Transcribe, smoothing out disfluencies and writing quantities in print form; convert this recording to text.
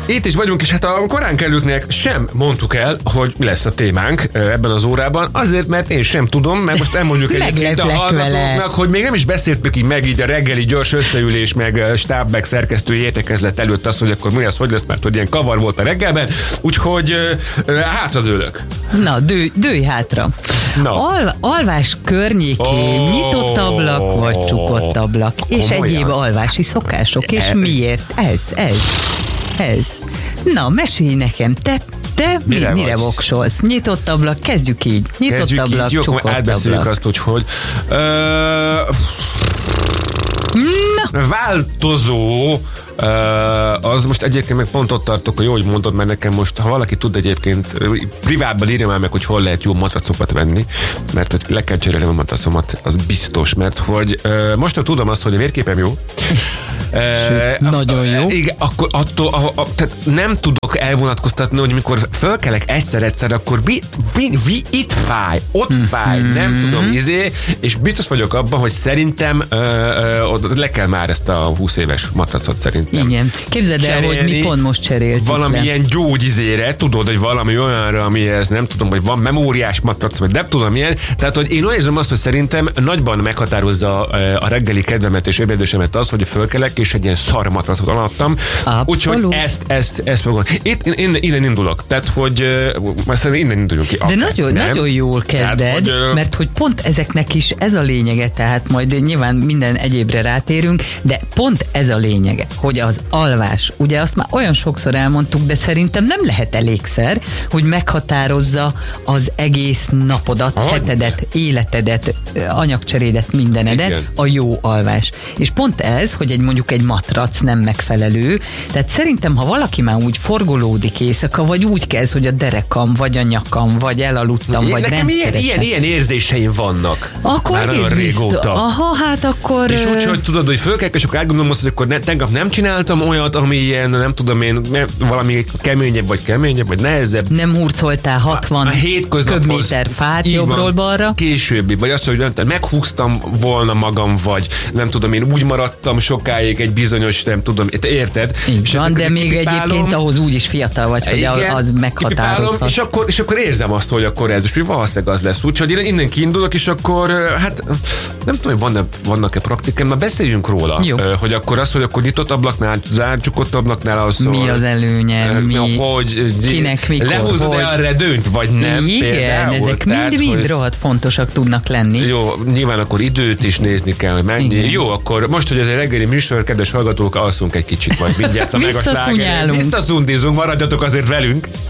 Itt is vagyunk, és hát a korán kelőknek sem mondtuk el, hogy mi lesz a témánk ebben az órában, azért, mert én sem tudom, mert most elmondjuk egyébként a hallgatóknak, hogy még nem is beszéltük így meg így a reggeli gyors összeülés, meg stáb, meg szerkesztői értekezlet előtt azt, hogy akkor mi az, hogy lesz, mert hogy ilyen kavar volt a reggelben, úgyhogy hátradőlök. Na, dőj hátra. Alvás környékén nyitott ablak, vagy csukott ablak, és egyéb alvási szokások, és miért? Ez. Na, mesélj nekem, te mire voksolsz? Nyitott ablak, kezdjük így. Nyitott ablak, így. Jó, csukott ablak. Átbeszéljük azt, hogy változó, az most egyébként meg pont ott tartok, hogy jó, hogy mondod, mert nekem most, ha valaki tud egyébként, privátban írja már meg, hogy hol lehet jó matracokat venni, mert hogy le kell cserélni a matracomat, az biztos, mert hogy most tudom azt, hogy a vérképem jó. Nagyon jó. Igen, akkor attól, tehát nem tudok elvonatkoztatni, hogy mikor fölkelek egyszer, akkor itt fáj, ott fáj, nem tudom, és biztos vagyok abban, hogy szerintem le kell már ezt a 20 éves matracot szerintem. Igen. Képzeld el, hogy mi pont most cseréltük valamilyen gyógyizére, tudod, hogy valami olyanra, amihez nem tudom, hogy van memóriás matrac, vagy nem tudom milyen. Tehát, hogy én olyan érzem azt, hogy szerintem nagyban meghatározza a reggeli kedvemet és ébredésemet az, hogy fölkelek, és egy ilyen szar matracot alattam. Úgyhogy ezt fogom. Innen indulok. Tehát, hogy innen induljunk ki. De nagyon jól kezded, mert hogy pont ezeknek is ez a lényege, tehát majd nyilván minden egyébre rátérünk, de pont ez a lényege, hogy az alvás, ugye azt már olyan sokszor elmondtuk, de szerintem nem lehet elégszer, hogy meghatározza az egész napodat, hetedet, életedet, anyagcserédet, mindenedet, igen, a jó alvás. És pont ez, hogy mondjuk egy matrac nem megfelelő, tehát szerintem, ha valaki már úgy forgolódik éjszaka, vagy úgy kezd, hogy a derekam, vagy a nyakam, vagy elaludtam, vagy nekem ilyen érzéseim vannak. Akkor már nagyon régóta. Aha, hát akkor... És úgy tudod, hogy fölkelek, és akkor átgondolom azt, hogy akkor tegnap nem csináltam olyat, ami ilyen, nem tudom én, valami keményebb, vagy nehezebb. Nem hurcoltál 60 köbméter fát jobbról balra. Későbbi, vagy azt, hogy meghúztam volna magam, vagy nem tudom én, úgy maradtam sokáig egy bizonyos, nem tudom, érted? Így van, de még egyébként ahhoz úgyis fiatal vagy, hogy igen, az meghatározhat. És akkor érzem azt, hogy akkor ez, és valószínűleg az lesz. Úgyhogy én innen kiindulok, és akkor hát nem tudom, hogy vannak-e praktikám, már beszéljünk róla. Jó. Hogy akkor az, hogy akkor nyitott ablaknál, zárt, csukott ablaknál az szól. Mi az előnye, hogy kinek, mikor, lehúzod-e a redőnyt, vagy nem? Igen, például, ezek mind rohadt fontosak tudnak lenni. Jó, nyilván akkor időt is nézni kell, hogy mennyi. Igen. Jó, akkor most, hogy ez egy reggeli műsor, kedves hallgatók, alszunk egy kicsit, vagy mindjárt a meg a sláger. Visszaszundizunk, maradjatok azért velünk.